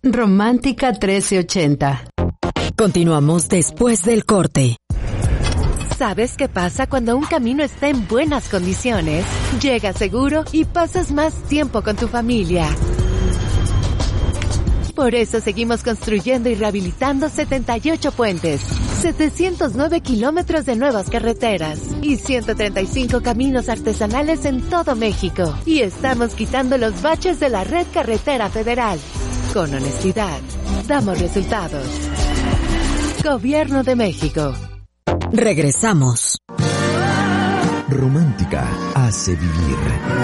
Romántica 1380. Continuamos después del corte. ¿Sabes qué pasa cuando un camino está en buenas condiciones? Llegas seguro y pasas más tiempo con tu familia. Por eso seguimos construyendo y rehabilitando 78 puentes, 709 kilómetros de nuevas carreteras y 135 caminos artesanales en todo México. Y estamos quitando los baches de la red carretera federal. Con honestidad, damos resultados. Gobierno de México. Regresamos. Romántica hace vivir.